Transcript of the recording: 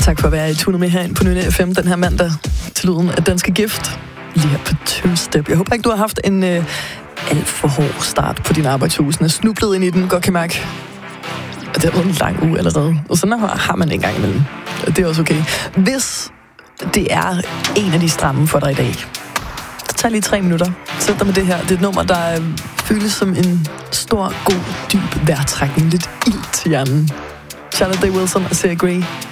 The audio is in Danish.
Tak for at være i tunet med herinde på Nynne FM den her mandag til lyden af Danske Gift. Lige her på Two-Step. Jeg håber ikke, du har haft en alt for hård start på din arbejdshusene. Snublet ind i den, godt kan mærke. Og det har været en lang uge allerede. Og sådan har man en gang imellem. Det er også okay. Hvis det er en af de stramme for dig i dag, så tag lige 3 minutter. Sæt dig med det her. Det er et nummer, der føles som en stor, god, dyb vejrtrækning. Lidt ild til hjernen. Charlotte Day Wilson og Sarah Gray.